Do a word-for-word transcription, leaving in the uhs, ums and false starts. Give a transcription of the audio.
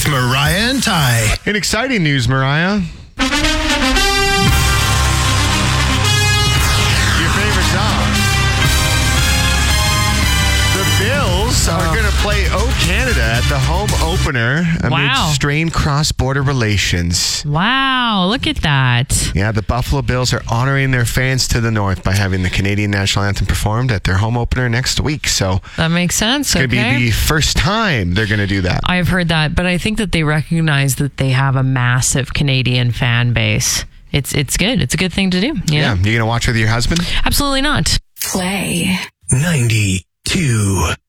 with Mariah and Ty. In exciting news, Mariah. Your favorite song. The Bills are going to play O Canada at the home opener amid Wow. strained cross-border relations. Wow, look at that. Yeah, the Buffalo Bills are honoring their fans to the north by having the Canadian national anthem performed at their home opener next week. So That makes sense. it's going to Okay. be the first time they're going to do that. I've heard that, but I think that they recognize that they have a massive Canadian fan base. It's it's good. It's a good thing to do. You Yeah, know? you going to watch with your husband? Absolutely not. Play ninety-two.